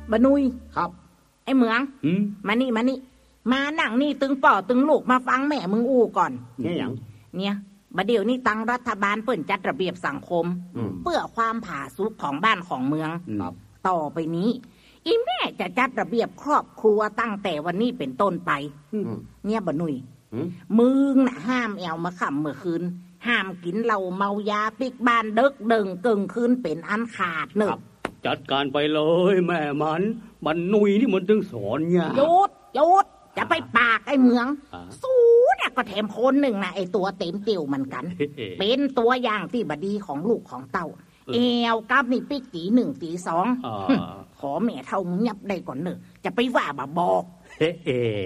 บนุยครับไอ้เหมืองมานี่มานั่งนี่ตึงป่อตึงลูกมาฟังแม่มึงอู้ก่อนเนี่ยอย่างเนี่ยบัดเดี๋ยวนี้ตั้งรัฐบาลเปิ่นจัดระเบียบสังคมเพื่อความผาสุกของบ้านของเมืองต่อไปนี้อีแม่จะจัดระเบียบครอบครัวตั้งแต่วันนี้เป็นต้นไปเนี่ยบนุยมึงน่ะห้ามแอวมาค่ำเมื่อคืนห้ามกินเหล้าเมายาปิกบ้านเดึกเดิงเกิงคืนเป็นอันขาดเนอะจัดการไปเลยแม่มันนุยนี่มันถึงสอนเนี่ยหยุดจะไปปากไอ้เมืองสู้เนี่ยก็แถมคนหนึ่งนะไอ้ตัวเต็มเตี่ยวเหมือนกัน เป็นตัวอย่างที่บดีของลูกของเต้าเอวกับนี่ปิกตีหนึ่งตีสองขอแม่เท่ามึงยับได้ก่อนเนอะจะไปว่าบ่บอก